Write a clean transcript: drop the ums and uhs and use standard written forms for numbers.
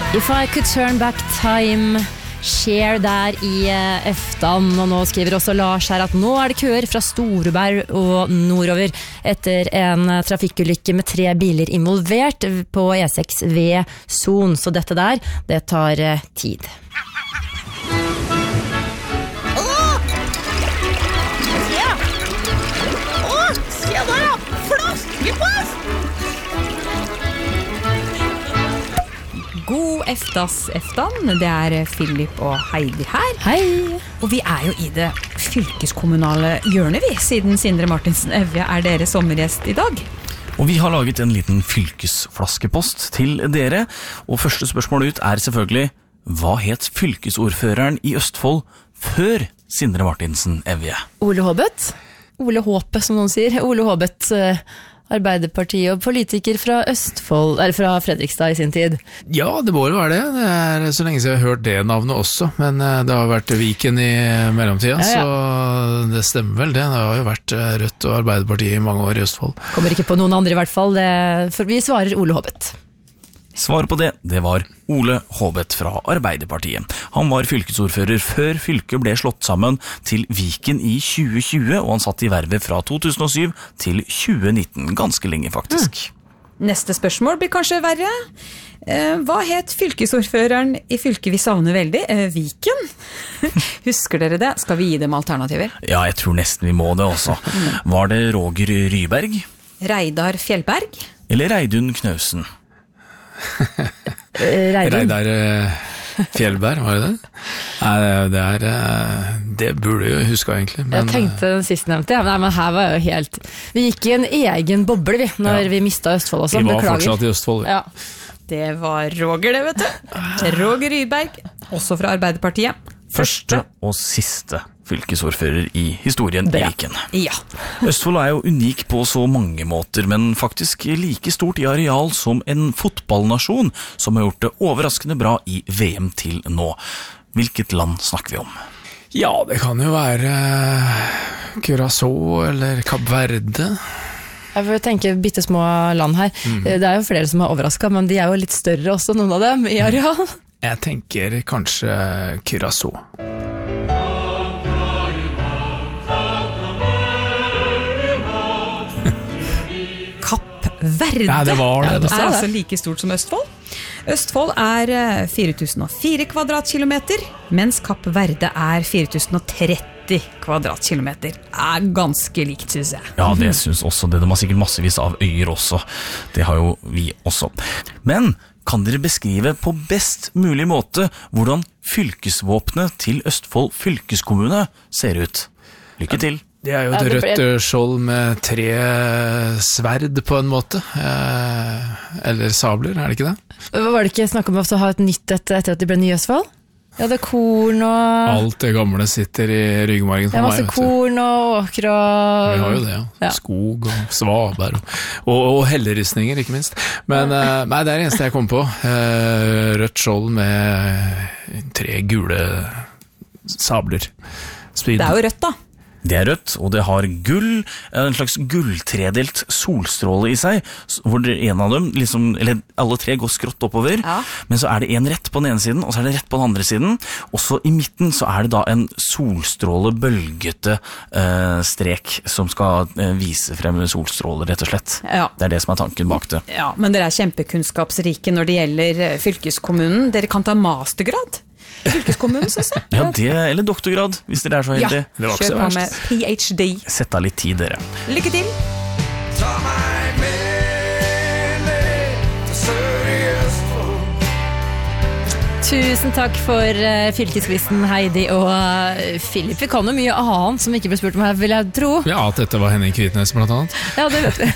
If I could turn back time, Cher der I Eftan, og nå skriver også Lars her at nå det køer fra Storeberg og nordover etter en trafikkulykke med 3 biler involvert på E6 ved Son, så dette der, det tar tid. Se der da, flaskepost! God eftan, det Philip og Heidi her. Hei! Og vi jo I det fylkeskommunale hjørnet vi, siden Sindre Martinsen Evje deres sommergjest I dag. Og vi har laget en liten fylkesflaskepost til dere, og første spørsmål ut selvfølgelig, hva het fylkesordføreren I Østfold før Sindre Martinsen Evje? Ole Håbet. Ole Håpe, som noen sier. Ole Håbet, Arbeiderpartiet og politiker fra Østfold, eller fra Fredrikstad I sin tid. Ja, det må jo være det. Det så lenge siden jeg har hørt det navnet også, men det har vært Viken I mellomtiden, ja. Så det stemmer vel det. Det har jo vært Rødt og Arbeiderpartiet I mange år I Østfold. Kommer ikke på noen andre I hvert fall, for vi svarer Ole Håbet. Svaret på det var Ole Håbet fra Arbeiderpartiet. Han var fylkesordfører før fylket ble slått sammen til Viken I 2020, og han satt I vervet fra 2007 til 2019, ganske lenge faktisk. Neste spørsmål blir kanskje verre. Hva het fylkesordføreren I fylket vi savner veldig? Viken? Husker dere det? Skal vi gi dem alternativer? Ja, jeg tror nesten vi må det også. Var det Roger Ryberg? Reidar Fjellberg? Eller Reidun Knausen? Reidar Fjellberg, var det det? Nei, det burde jeg huske egentlig. Men jeg tenkte den sistnevnte, ja. Nei, men her var jo helt... Vi gikk I en egen boble, vi, når vi mistet Østfold også. Vi var fortsatt I Østfold. Ja. Det var Roger det, vet du. Roger Ryberg, også fra Arbeiderpartiet. Første og siste fylkesordfører I historien I Viken. Ja. Østfold jo unik på så mange måter, men faktisk like stort I areal som en fotballnasjon, som har gjort det overraskende bra I VM til nå. Hvilket land snakker vi om? Ja, det kan jo være Curaçao eller Kap Verde. Jeg vil tenke bittesmå land her. Det jo flere som har overrasket, men de jo litt større også, noen av dem, I areal. Jeg tenker kanskje Curaçao. Kapp Verde. Ja, det var det. Det altså like stort som Østfold. Østfold 4004 kvadratkilometer, mens Kapp Verde 4030 kvadratkilometer. Ganske likt, synes jeg. Ja, det synes også det. De har sikkert massevis av øyer også. Det har jo vi også. Men kan dere beskrive på best mulig måte hvordan fylkesvåpnet til Østfold fylkeskommune ser ut? Lykke til! Det jo et rødt skjold med 3 sverd på en måte. Eller sabler, det ikke det? Var det ikke snakk om å ha et nytt etter at de ble nye Østfold? Ja, det korn og... Alt det gamle sitter I ryggmargen for meg. Masse korn og åker og... Vi har jo det, ja. Skog og svaber og helleristninger, ikke minst. Men nei, det det eneste jeg kom på. Rødt skjold med 3 gule sabler. Det jo rødt da. Det rødt, og det har gull, en slags gulltredelt solstråle I seg, hvor en av dem, liksom, eller alle 3 går skrått oppover, men så det en rett på den ene siden, og så det rett på den andre siden, og så I midten så det da en solstråle bølgete strek som skal vise frem solstråler, rett og slett. Ja. Det det som tanken bak det. Ja, men dere kjempekunnskapsrike når det gjelder fylkeskommunen. Dere kan ta mastergrad. Fylkeskommunen, synes jeg. Ja, det, eller doktorgrad, hvis dere så heldig. Ja, kjør på med PhD. Sett av litt tid, dere. Lykke til! Ta meg med til Sør-Østfold. Tusen takk for fylkesquizen, Heidi og Philip. Vi kan jo mye annet som ikke ble spurt om her, vil jeg tro. Ja, at dette var Henning Kvitnes, blant annet. Ja, det vet vi.